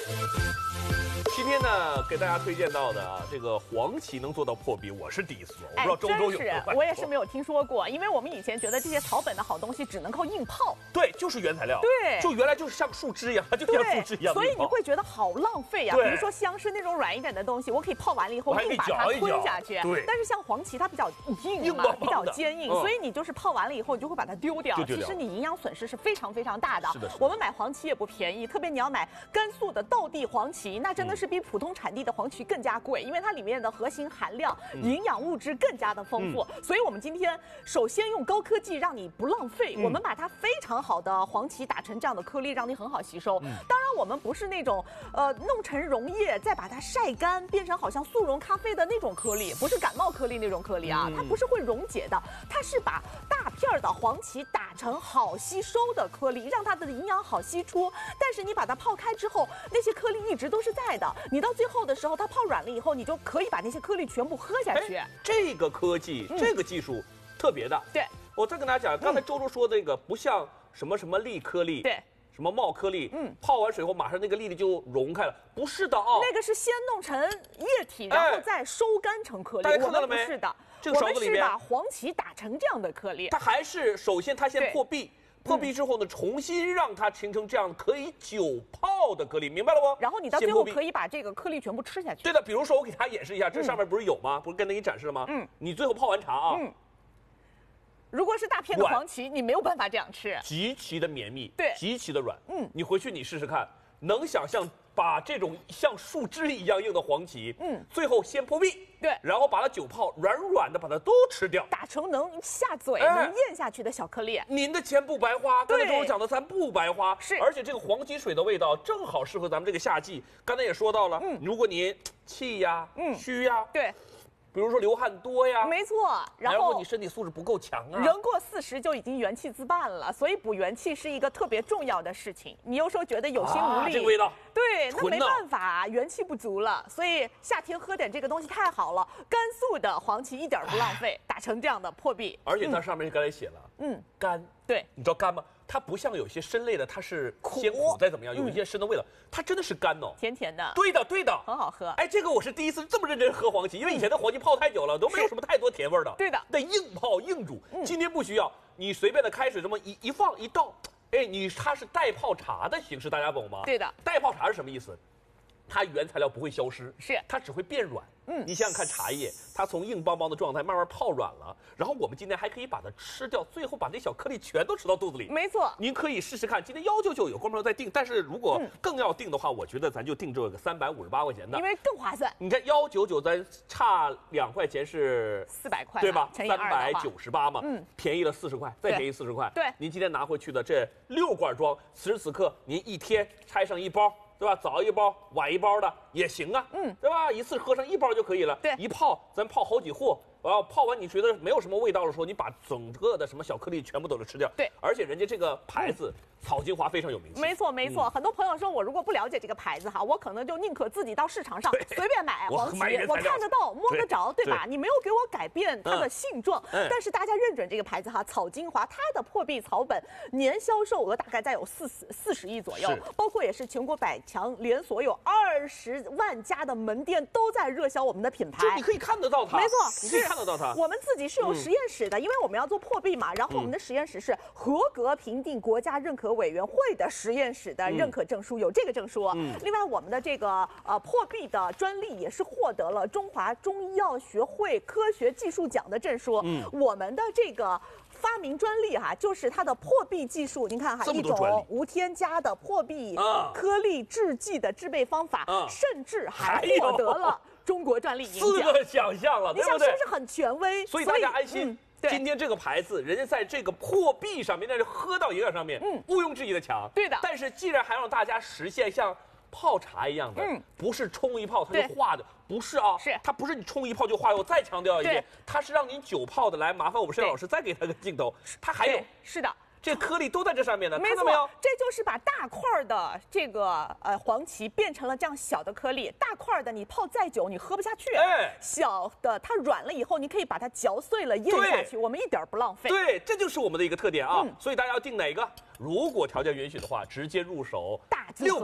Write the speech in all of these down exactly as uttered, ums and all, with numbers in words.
今天呢，给大家推荐到的啊，这个黄芪能做到破壁，我是第一次，我不知道周周有没有。 我也是没有听说过，因为我们以前觉得这些草本的好东西只能靠硬泡。 对，就是原材料。 对， 就原来就是像树枝一样，它就像树枝一样。 所以你会觉得好浪费呀、啊。比如说香是那种软一点的东西，我可以泡完了以后硬把它吞下去。 对。 但是像黄芪它比较硬嘛，比较坚硬，嗯、所以你就是泡完了以后，你就会把它丢掉。 丢掉其实你营养损失是非常非常大的。 是的。 我们买黄芪也不便宜，特别你要买甘肃的道地黄芪，那真的是比普通产地的黄芪更加贵，因为它里面的核心含量、嗯、营养物质更加的丰富。嗯、所以我们今天首先用高科技让你不浪费，嗯、我们把它非常好的黄芪打成这样的颗粒，让你很好吸收。嗯、当然，我们不是那种呃弄成溶液，再把它晒干，变成好像速溶咖啡的那种颗粒，不是感冒颗粒那种颗粒啊，嗯、它不是会溶解的，它是把大片的黄芪打成好吸收的颗粒，让它的营养好吸出。但是你把它泡开之后，那些颗粒一直都是在的，你到最后的时候，它泡软了以后，你就可以把那些颗粒全部喝下去。 这个科技，嗯、这个技术特别的。 对， 我再跟大家讲，刚才周周说的那个不像什么什么粒颗粒， 对， 什么帽颗粒，嗯，泡完水后马上那个粒粒就溶开了，不是的哦， 那个是先弄成液体，然后再收干成颗粒。 大家看到了没？ 不是的， 这个勺子里面我们是把黄芪打成这样的颗粒。 它还是首先它先破壁。破壁之后呢，重新让它形成这样可以久泡的颗粒，明白了不？ 然后你到最后可以把这个颗粒全部吃下去。 对的，比如说我给大家演示一下，这上面不是有吗？不是跟那给你展示了吗？嗯，你最后泡完茶啊，嗯， 如果是大片的黄芪，你没有办法这样吃， 极其的绵密， 对， 极其的软。 嗯， 你回去你试试看，能想象把这种像树枝一样硬的黄芪，嗯，最后先破壁。 对， 然后把它久泡，软软的把它都吃掉， 打成能下嘴、哎、能咽下去的小颗粒。您的钱不白花，刚才周周讲的咱不白花， 是， 而且这个黄芪水的味道正好适合咱们这个夏季。刚才也说到了，嗯，如果你气呀、嗯、虚呀， 对。 比如说流汗多呀， 没错，然后你身体素质不够强啊， 人过四十就已经元气自半了，所以补元气是一个特别重要的事情。你有时候觉得有心无力， 啊、这个味道， 对，那没办法，元气不足了，所以夏天喝点这个东西太好了。甘肃的黄芪一点不浪费，打成这样的破壁， 而且它上面刚才写了，嗯，甘， 对， 你知道甘吗？它不像有些参类的，它是先苦再怎么样，有一些参的味道，它真的是甘哦， 甜甜的。 对的，对的， 很好喝。 哎，这个我是第一次这么认真喝黄芪，因为以前的黄芪泡太久了，都没有什么太多甜味的。 对的， 得硬泡硬煮。今天不需要，你随便的开水这么一一放一倒，哎，你它是代泡茶的形式，大家懂吗？ 对的， 代泡茶是什么意思？它原材料不会消失， 是它只会变软。嗯，你想想看，茶叶它从硬邦邦的状态慢慢泡软了，然后我们今天还可以把它吃掉，最后把那小颗粒全都吃到肚子里。 没错， 您可以试试看。今天幺九九有观众朋友在订，但是如果更要订的话，我觉得咱就订这个三百五十八块钱的， 因为更划算。 你看幺九九，咱差两块钱是四百块， 对吧？ 三百九十八嘛，嗯，便宜了四十块，再便宜四十块。 对， 您今天拿回去的这六罐装，此时此刻您一天拆上一包。对吧？早一包，晚一包的也行啊，嗯，对吧？一次喝上一包就可以了。 对， 一泡咱泡好几货，然后泡完你觉得没有什么味道的时候，你把整个的什么小颗粒全部都是吃掉。 对， 而且人家这个牌子、嗯、草精华非常有名气。 没错没错、嗯，很多朋友说我如果不了解这个牌子哈，我可能就宁可自己到市场上随便买黄芪，我看得到摸得着，对吧？你没有给我改变它的性状、嗯，但是大家认准这个牌子哈，草精华，它的破壁草本年销售额大概在有四十四十亿左右，包括也是全国百强连锁有二十万家的门店都在热销我们的品牌， 就你可以看得到它， 没错， 你可以看得到它。 我们自己是有实验室的，嗯、因为我们要做破壁嘛，然后我们的实验室是合格评定国家认可委员会的实验室的认可证书，嗯、有这个证书。嗯、另外，我们的这个呃破壁的专利也是获得了中华中医药学会科学技术奖的证书。嗯、我们的这个。发明专利哈、啊，就是它的破壁技术。您看哈，一种无添加的破壁颗粒制剂的制备方法，啊、甚至还获得了中国专利银奖。 四个奖项了， 你想是不是很权威？ 所以大家安心。嗯今天这个牌子，人家在这个破壁上面，在这喝到营养上面，嗯，毋庸置疑的强。 对的。 但是既然还让大家实现像泡茶一样的，嗯，不是冲一泡它就化的，不是啊， 是它不是你冲一泡就化。我再强调一遍，它是让你久泡的。来，麻烦我们申老师再给他个镜头，它还有是的。 这颗粒都在这上面呢， 没错，这就是把大块的这个呃黄芪变成了这样小的颗粒。大块的你泡再久你喝不下去，哎，小的它软了以后你可以把它嚼碎了咽下去，我们一点不浪费。 对，这就是我们的一个特点啊。嗯、所以大家要订哪个？如果条件允许的话，直接入手大六罐的。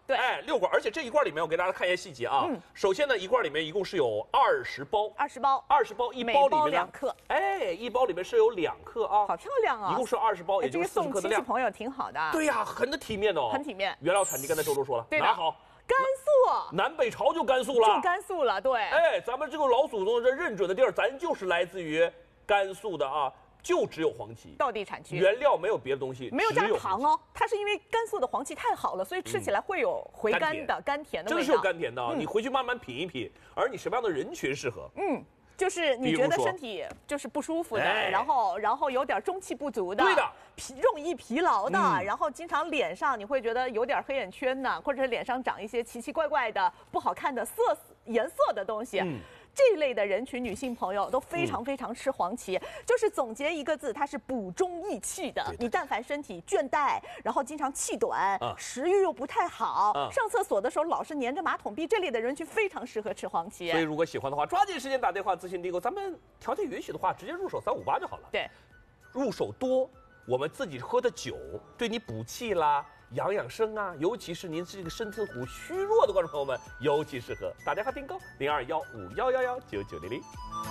对， 哎，六罐，而且这一罐里面我给大家看一些细节啊。嗯，首先呢，一罐里面一共是有二十包， 二十包， 二十包，一包里面两克， 哎，一包里面是有两克啊， 好漂亮啊！ 一共是二十包，也就是四十克的量。 送亲戚朋友挺好的。 对呀，很的体面的哦， 很体面。 原料产地刚才周周说了，哪好？ 甘肃， 南北朝就甘肃了， 就甘肃了，对。 哎，咱们这个老祖宗这认准的地儿，咱就是来自于甘肃的啊。就只有黄芪， 道地产区， 原料没有别的东西， 没有加糖哦。它是因为甘肃的黄芪太好了，所以吃起来会有回甘的、甘甜的味道。 真的是有甘甜的，你回去慢慢品一品。而你什么样的人群适合？ 嗯，就是你觉得身体就是不舒服的，然后然后有点中气不足的， 对的， 疲容易疲劳的，然后经常脸上你会觉得有点黑眼圈呢，或者是脸上长一些奇奇怪怪的不好看的色颜色的东西。这一类的人群，女性朋友都非常非常吃黄芪，嗯、就是总结一个字，它是补中益气的。你但凡身体倦怠，然后经常气短，啊、食欲又不太好，啊、上厕所的时候老是粘着马桶壁，这类的人群非常适合吃黄芪。 所以如果喜欢的话，抓紧时间打电话咨询订购，咱们条件允许的话，直接入手三五八就好了。 对， 入手多，我们自己喝的酒对你补气啦。养养生啊，尤其是您这个身子骨虚弱的观众朋友们，尤其适合。打电话订购零二幺五幺幺幺九九零零。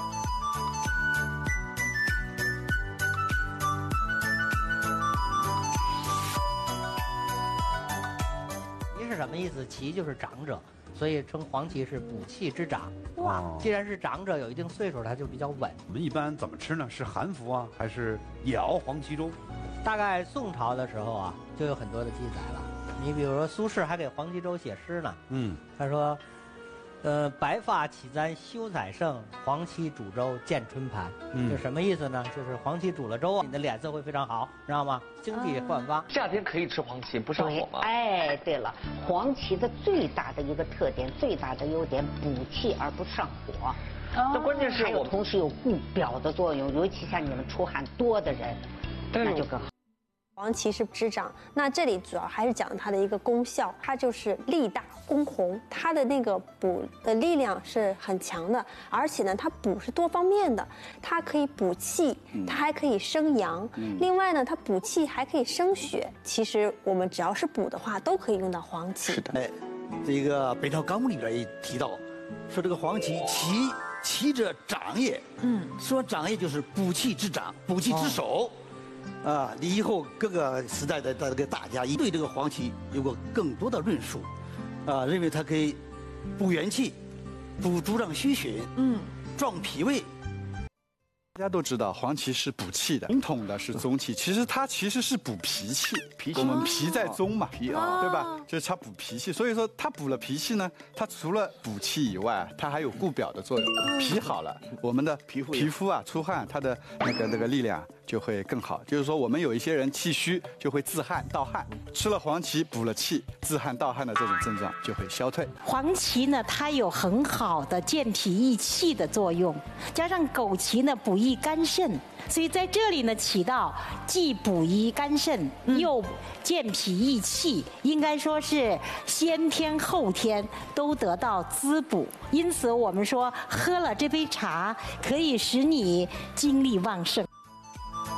芪是什么意思？芪就是长者，所以称黄芪是补气之长。哇，哦、既然是长者，有一定岁数，它就比较稳。 我们一般怎么吃呢？是含服啊，还是也熬黄芪粥？ 大概宋朝的时候啊，就有很多的记载了。你比如说苏轼还给黄芪粥写诗呢。嗯，他说，呃，白发起簪羞采胜，黄芪煮粥见春盘。嗯，这什么意思呢？就是黄芪煮了粥啊，你的脸色会非常好，知道吗？精力焕发。 夏天可以吃黄芪，不上火吗？ 哎，对了，黄芪的最大的一个特点，最大的优点，补气而不上火。 那关键是我同时有固表的作用，尤其像你们出汗多的人，那就更好。 黄芪是滋长，那这里主要还是讲它的一个功效，它就是力大攻红，它的那个补的力量是很强的，而且呢，它补是多方面的，它可以补气，它还可以生阳，嗯、另外呢，它补气还可以生血。其实我们只要是补的话，都可以用到黄芪。 是的，哎，这个《本草纲目》里边也提到，说这个黄芪，其其者长也，嗯，说长也就是补气之长，补气之首。哦啊，你以后各个时代的这个大家对这个黄芪有过更多的论述，啊，认为它可以补元气、补助长虚血，嗯，壮脾胃。 大家都知道黄芪是补气的，正统的是中气，其实它其实是补脾气。脾气，我们脾在中嘛，脾啊，对吧？就是它补脾气，所以说它补了脾气呢，它除了补气以外，它还有固表的作用。脾好了，我们的皮肤皮肤啊出汗，它的那个那个力量就会更好。就是说我们有一些人气虚就会自汗盗汗，吃了黄芪补了气，自汗盗汗的这种症状就会消退。 黄芪呢，它有很好的健脾益气的作用，加上枸杞呢补益肝肾，所以在这里呢起到既补益肝肾又健脾益气，应该说是先天后天都得到滋补。因此我们说喝了这杯茶可以使你精力旺盛。